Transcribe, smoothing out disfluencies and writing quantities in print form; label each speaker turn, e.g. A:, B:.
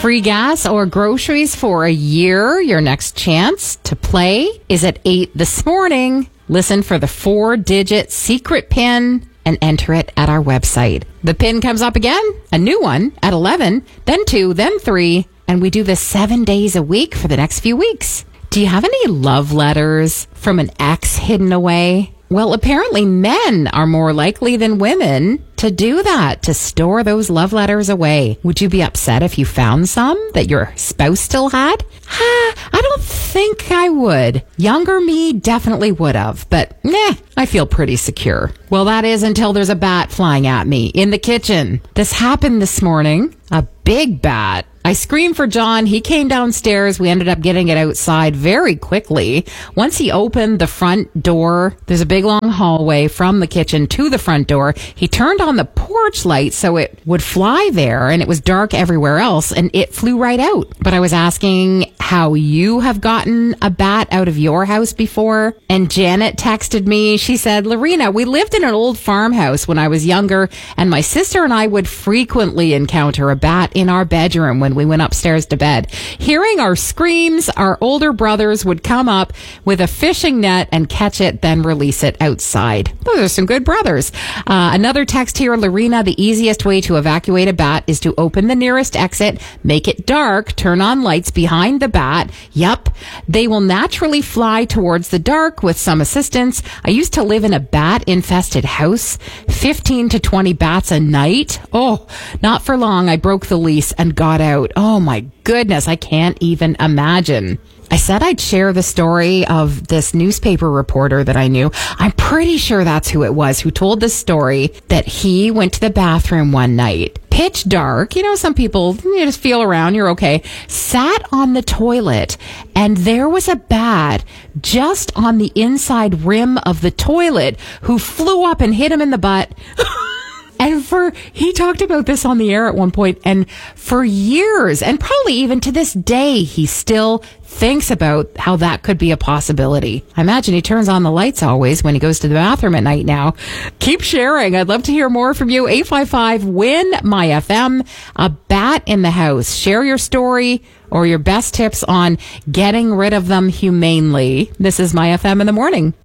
A: Free gas or groceries for a year. Your next chance to play is at 8 this morning. Listen for the 4-digit secret PIN and enter it at our website. The PIN comes up again, a new one at 11, then 2, then 3, and we do this 7 days a week for the next few weeks. Do you have any love letters from an ex hidden away? Well, apparently men are more likely than women to do that, to store those love letters away. Would you be upset if you found some that your spouse still had? I don't think I would. Younger me definitely would have, but I feel pretty secure. Well, that is until there's a bat flying at me in the kitchen. This happened this morning. A big bat. I screamed for John. He came downstairs. We ended up getting it outside very quickly. Once he opened the front door, there's a big long hallway from the kitchen to the front door. He turned on the porch light so it would fly there, and it was dark everywhere else, and it flew right out. But I was asking how you have gotten a bat out of your house before, and Janet texted me. She said, Lorena, we lived in an old farmhouse when I was younger, and my sister and I would frequently encounter a bat in our bedroom when we went upstairs to bed. Hearing our screams, our older brothers would come up with a fishing net and catch it, then release it outside. Those are some good brothers. Another text here, Lorena, the easiest way to evacuate a bat is to open the nearest exit, make it dark, turn on lights behind the bat. Yup, they will naturally fly towards the dark with some assistance. I used to live in a bat-infested house, 15 to 20 bats a night. Oh, not for long. I broke the lease and got out. Oh my goodness, I can't even imagine. I said I'd share the story of this newspaper reporter that I knew. I'm pretty sure that's who it was who told the story that he went to the bathroom one night. Pitch dark. You know, some people, you just feel around, you're okay. Sat on the toilet, and there was a bat just on the inside rim of the toilet who flew up and hit him in the butt. And he talked about this on the air at one point, and for years, and probably even to this day, he still thinks about how that could be a possibility. I imagine he turns on the lights always when he goes to the bathroom at night now. Keep sharing. I'd love to hear more from you. 855-WIN-MY-FM. A bat in the house. Share your story or your best tips on getting rid of them humanely. This is My FM in the morning.